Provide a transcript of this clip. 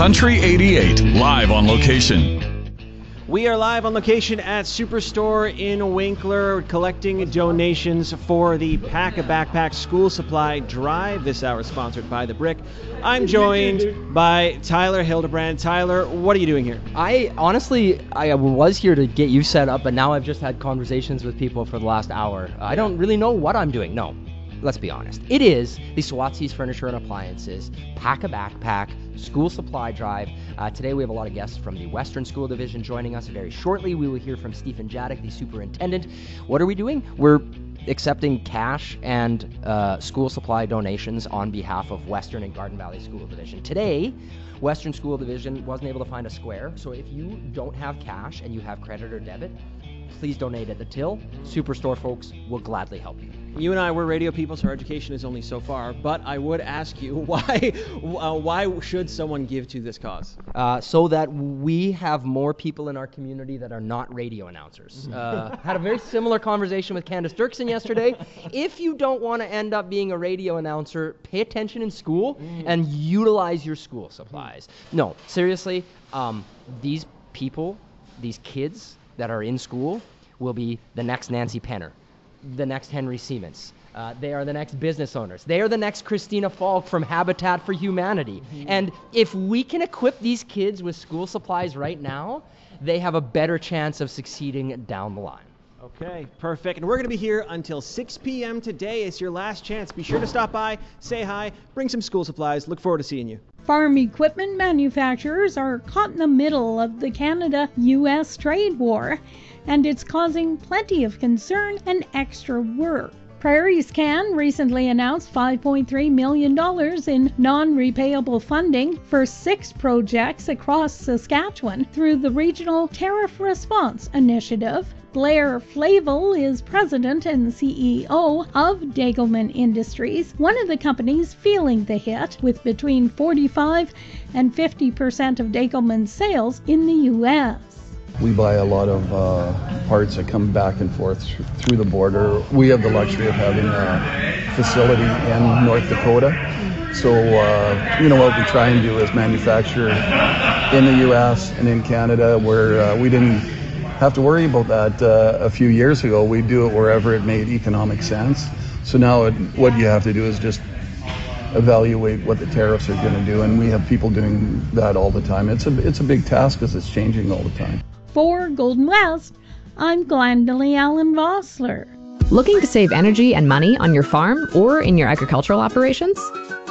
Country 88, live on location. We are live on location at Superstore in Winkler, collecting donations for the Pack a Backpack School Supply Drive. This hour is sponsored by The Brick. I'm joined by Tyler Hildebrand. Tyler, what are you doing here? I was here to get you set up, but now I've just had conversations with people for the last hour. I don't really know what I'm doing. No, let's be honest. It is the SWATSees Furniture and Appliances Pack a Backpack School Supply Drive. Today we have a lot of guests from the Western School Division joining us. Very shortly we will hear from Stephen Jadek, the superintendent. What are we doing? We're accepting cash and school supply donations on behalf of Western and Garden Valley School Division. Today, Western School Division wasn't able to find a square, so if you don't have cash and you have credit or debit, please donate at the till. Superstore folks will gladly help you. You and I, we're radio people, so our education is only so far, but I would ask you, why should someone give to this cause? So that we have more people in our community that are not radio announcers. Had a very similar conversation with Candace Dirksen yesterday. If you don't want to end up being a radio announcer, pay attention in school and utilize your school supplies. No, seriously, these people, these kids that are in school will be the next Nancy Penner, the next Henry Siemens. They are the next business owners. They are the next Christina Falk from Habitat for Humanity. And if we can equip these kids with school supplies right now, they have a better chance of succeeding down the line. Okay, perfect. And we're going to be here until 6 p.m. today. It's your last chance. Be sure to stop by, say hi, bring some school supplies. Look forward to seeing you. Farm equipment manufacturers are caught in the middle of the Canada-U.S. trade war, and it's causing plenty of concern and extra work. PrairieScan recently announced $5.3 million in non-repayable funding for 6 projects across Saskatchewan through the Regional Tariff Response Initiative. Blair Flavel is president and CEO of Degelman Industries, one of the companies feeling the hit, with between 45 and 50% of Degelman's sales in the U.S. We buy a lot of parts that come back and forth through the border. We have the luxury of having a facility in North Dakota. So, what we try and do is manufacture in the U.S. and in Canada, where we didn't have to worry about that a few years ago. We do it wherever it made economic sense. So now what you have to do is just evaluate what the tariffs are going to do, and we have people doing that all the time. It's a big task because it's changing all the time. For Golden West, I'm Glendalee Allen Vossler. Looking to save energy and money on your farm or in your agricultural operations?